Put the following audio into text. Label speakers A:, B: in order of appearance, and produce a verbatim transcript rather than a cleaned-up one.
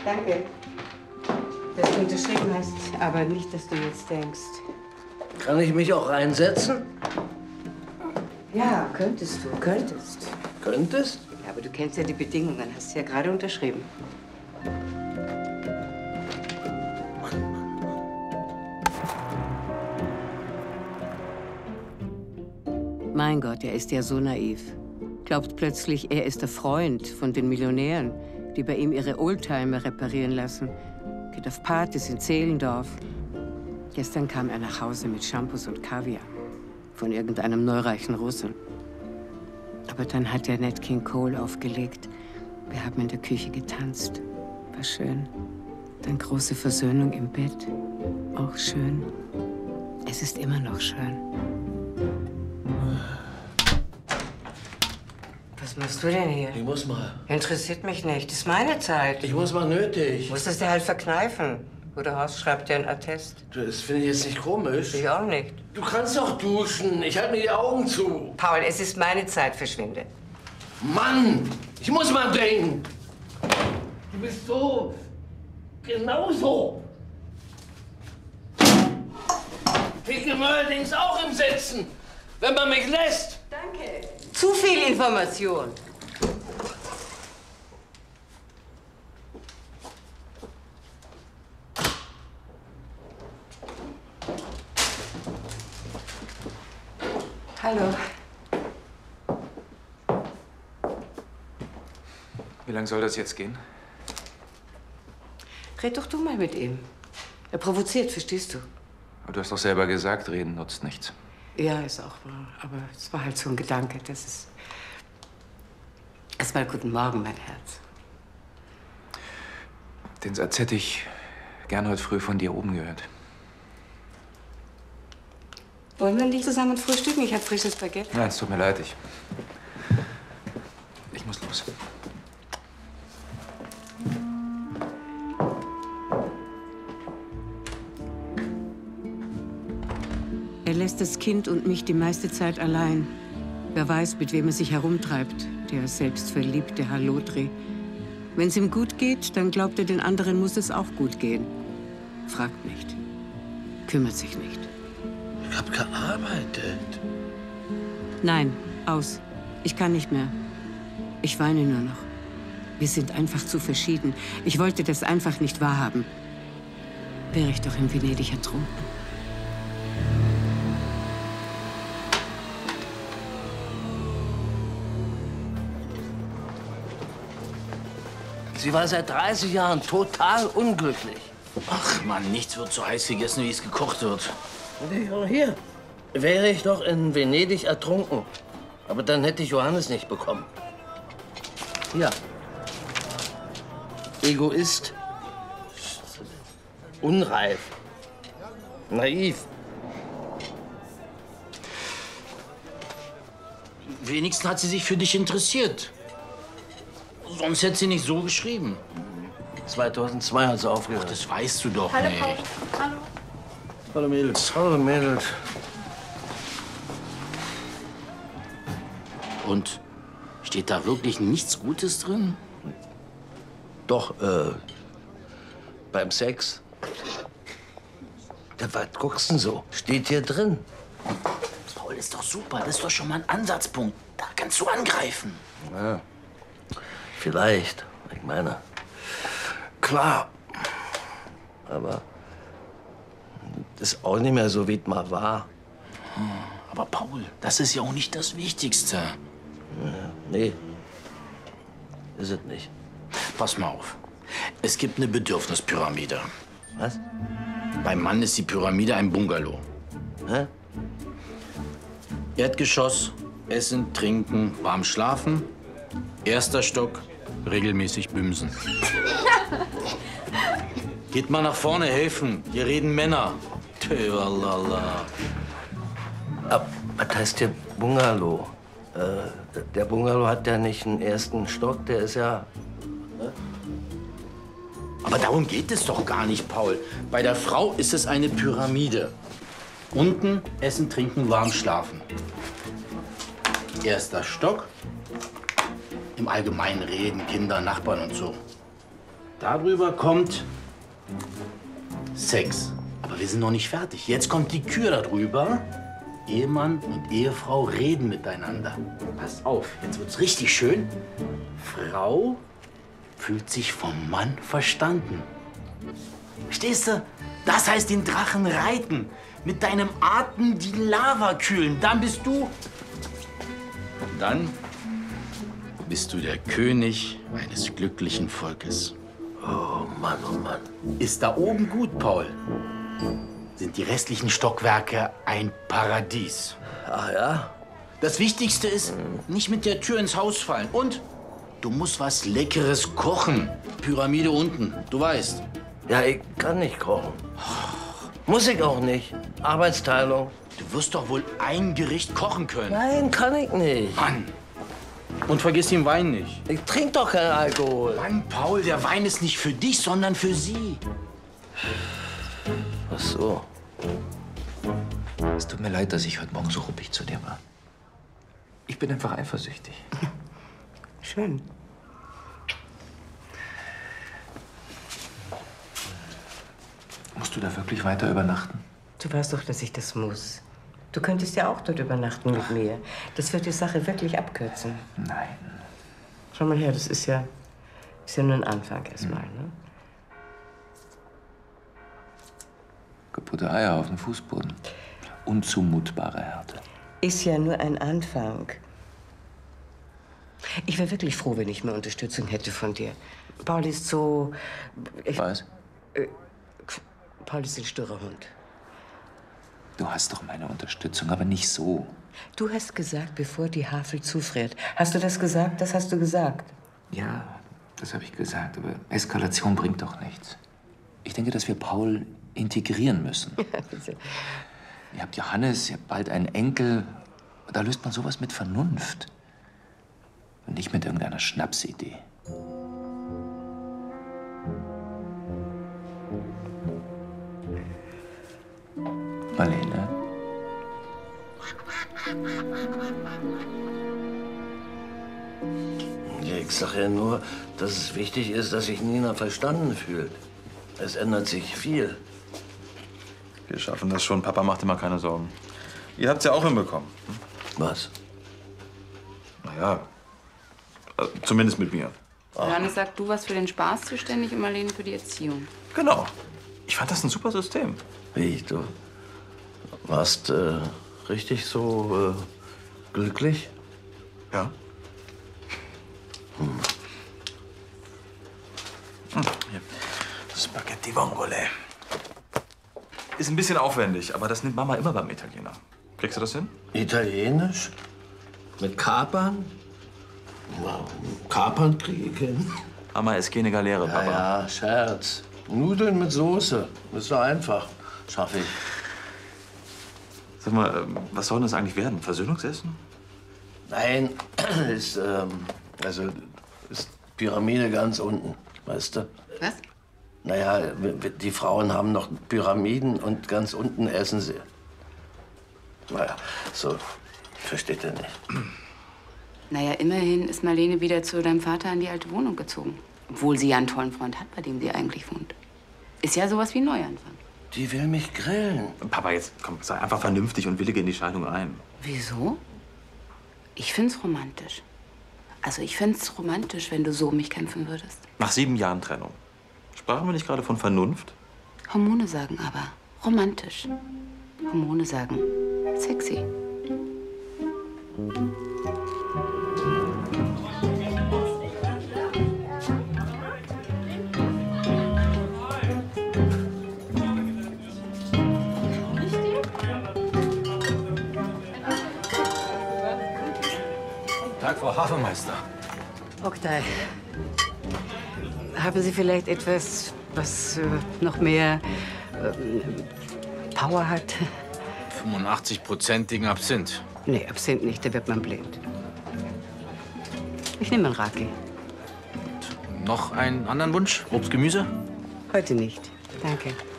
A: Danke, dass du unterschrieben hast, aber nicht, dass du jetzt denkst.
B: Kann ich mich auch reinsetzen?
A: Ja, könntest du, könntest.
B: Könntest?
A: Ja, aber du kennst ja die Bedingungen, hast ja gerade unterschrieben. Mein Gott, er ist ja so naiv. Glaubt plötzlich, er ist der Freund von den Millionären, die bei ihm ihre Oldtimer reparieren lassen. Geht auf Partys in Zehlendorf. Gestern kam er nach Hause mit Shampoos und Kaviar. Von irgendeinem neureichen Russen. Aber dann hat er Nat King Cole aufgelegt. Wir haben in der Küche getanzt. War schön. Dann große Versöhnung im Bett. Auch schön. Es ist immer noch schön. Was machst du denn hier?
B: Ich muss mal.
A: Interessiert mich nicht. Das ist meine Zeit.
B: Ich muss mal nötig.
A: Musst es dir halt verkneifen. Oder Horst schreibt dir einen Attest.
B: Das finde ich jetzt nicht komisch.
A: Ich auch nicht.
B: Du kannst doch duschen. Ich halte mir die Augen zu.
A: Paul, es ist meine Zeit. Verschwinde.
B: Mann, ich muss mal denken. Du bist so... genauso. Picke allerdings auch im Sitzen, wenn man mich lässt.
A: Danke. Zu viel Information. Hallo.
C: Wie lange soll das jetzt gehen?
A: Red doch du mal mit ihm. Er provoziert, verstehst du?
C: Aber du hast doch selber gesagt, reden nutzt nichts.
A: Ja, ist auch wahr. Aber es war halt so ein Gedanke. Das ist... Erstmal guten Morgen, mein Herz.
C: Den Satz hätte ich gern heute früh von dir oben gehört.
A: Wollen wir nicht zusammen frühstücken? Ich habe frisches Baguette.
C: Nein, es tut mir leid. Ich, ich muss los.
A: Er lässt das Kind und mich die meiste Zeit allein. Wer weiß, mit wem er sich herumtreibt, der selbstverliebte Hallodri. Wenn es ihm gut geht, dann glaubt er, den anderen muss es auch gut gehen. Fragt nicht. Kümmert sich nicht.
B: Ich hab gearbeitet.
A: Nein, aus. Ich kann nicht mehr. Ich weine nur noch. Wir sind einfach zu verschieden. Ich wollte das einfach nicht wahrhaben. Wäre ich doch in Venedig ertrunken.
B: Sie war seit dreißig Jahren total unglücklich.
D: Ach Mann, nichts wird so heiß gegessen, wie es gekocht wird.
B: Hier wäre ich doch in Venedig ertrunken. Aber dann hätte ich Johannes nicht bekommen. Ja. Egoist. Unreif. Naiv.
D: Wenigstens hat sie sich für dich interessiert. Sonst hätte sie nicht so geschrieben.
B: zweitausendzwei hat sie aufgehört.
D: Ach, das weißt du doch
E: Hallo,
D: nicht.
E: Paul. Hallo.
B: Hallo Mädels. Hallo Mädels.
D: Und steht da wirklich nichts Gutes drin?
B: Doch, äh, beim Sex. Ja, was guckst du denn so? Steht hier drin.
D: Paul, ist doch super. Das ist doch schon mal ein Ansatzpunkt. Da kannst du angreifen.
B: Ja, vielleicht. Ich meine, klar. Aber das ist auch nicht mehr so, wie es mal war.
D: Aber Paul, das ist ja auch nicht das Wichtigste.
B: Ja, nee, ist es nicht.
D: Pass mal auf. Es gibt eine Bedürfnispyramide.
B: Was?
D: Beim Mann ist die Pyramide ein Bungalow.
B: Hä?
D: Erdgeschoss, Essen, Trinken, warm schlafen. Erster Stock, regelmäßig bümsen. Geht mal nach vorne helfen. Hier reden Männer. Tüvalala.
B: Ab, was heißt hier Bungalow? Äh, der Bungalow hat ja nicht einen ersten Stock, der ist ja... Ne?
D: Aber darum geht es doch gar nicht, Paul. Bei der Frau ist es eine Pyramide. Unten Essen, Trinken, warm schlafen. Erster Stock. Im Allgemeinen reden, Kinder, Nachbarn und so. Darüber kommt Sex. Aber wir sind noch nicht fertig. Jetzt kommt die Kür darüber. Ehemann und Ehefrau reden miteinander. Passt auf, jetzt wird's richtig schön. Frau fühlt sich vom Mann verstanden. Verstehst du? Das heißt den Drachen reiten. Mit deinem Atem die Lava kühlen. Dann bist du... Dann bist du der König eines glücklichen Volkes.
B: Oh Mann, oh Mann.
D: Ist da oben gut, Paul? Sind die restlichen Stockwerke ein Paradies?
B: Ach ja?
D: Das Wichtigste ist, nicht mit der Tür ins Haus fallen. Und du musst was Leckeres kochen. Pyramide unten, du weißt.
B: Ja, ich kann nicht kochen. Muss ich auch nicht. Arbeitsteilung.
D: Du wirst doch wohl ein Gericht kochen können.
B: Nein, kann ich nicht.
D: Mann. Und vergiss den Wein nicht.
B: Ich trinke doch keinen Alkohol.
D: Mann, Paul, der Wein ist nicht für dich, sondern für sie.
B: Ach so.
C: Es tut mir leid, dass ich heute Morgen so ruppig zu dir war. Ich bin einfach eifersüchtig.
A: Schön.
C: Musst du da wirklich weiter übernachten?
A: Du weißt doch, dass ich das muss. Du könntest ja auch dort übernachten mit mir. Das wird die Sache wirklich abkürzen.
C: Nein.
A: Schau mal her, das ist ja, ist ja nur ein Anfang erstmal, ne?
C: Kaputte Eier auf dem Fußboden. Unzumutbare Härte.
A: Ist ja nur ein Anfang. Ich wäre wirklich froh, wenn ich mehr Unterstützung hätte von dir. Paul ist so... Ich,
C: Was?
A: Äh, Paul ist ein sturrer Hund.
C: Du hast doch meine Unterstützung, aber nicht so.
A: Du hast gesagt, bevor die Havel zufriert. Hast du das gesagt? Das hast du gesagt.
C: Ja, das habe ich gesagt, aber Eskalation bringt doch nichts. Ich denke, dass wir Paul integrieren müssen. Ihr habt Johannes, ihr habt bald einen Enkel. Da löst man sowas mit Vernunft. Und nicht mit irgendeiner Schnapsidee. Marlene?
B: Ja, ich sag ja nur, dass es wichtig ist, dass sich Nina verstanden fühlt. Es ändert sich viel.
E: Wir schaffen das schon. Papa macht dir mal keine Sorgen. Ihr habt's ja auch hinbekommen.
B: Was?
E: Naja, äh, zumindest mit mir.
F: Johannes sagt, du warst für den Spaß zuständig und Marlene für die Erziehung.
E: Genau. Ich fand das ein super System.
B: Wie, du warst äh, richtig so äh, glücklich?
E: Ja. Hm. Hm, hier. Spaghetti Vongole. Ist ein bisschen aufwendig, aber das nimmt Mama immer beim Italiener. Kriegst du das hin?
B: Italienisch? Mit Kapern? Na, Kapern kriege ich hin.
E: Mama ist keine Galeere,
B: Ja,
E: Papa.
B: ja, Scherz. Nudeln mit Soße. Das ist doch einfach. Schaffe ich.
E: Sag mal, ähm, was soll denn das eigentlich werden? Versöhnungsessen?
B: Nein, ist, ähm, also, ist Pyramide ganz unten, weißt du?
F: Was?
B: Naja, die Frauen haben noch Pyramiden und ganz unten essen sie. Naja, so, versteht ihr nicht.
F: Naja, immerhin ist Marlene wieder zu deinem Vater in die alte Wohnung gezogen. Obwohl sie ja einen tollen Freund hat, bei dem sie eigentlich wohnt. Ist ja sowas wie ein Neuanfang.
B: Die will mich grillen.
E: Papa, jetzt komm, sei einfach vernünftig und willige in die Scheidung ein.
F: Wieso? Ich find's romantisch. Also ich find's romantisch, wenn du so um mich kämpfen würdest.
E: Nach sieben Jahren Trennung. Sprachen wir nicht gerade von Vernunft?
F: Hormone sagen aber romantisch. Hormone sagen sexy.
D: Tag, Frau Hafenmeister.
A: Oktay, haben Sie vielleicht etwas, was äh, noch mehr äh, Power hat?
D: fünfundachtzig-prozentigen Absinth.
A: Nee, Absinth nicht, da wird man blind. Ich nehme einen Raki.
D: Noch einen anderen Wunsch? Obst, Gemüse?
A: Heute nicht. Danke.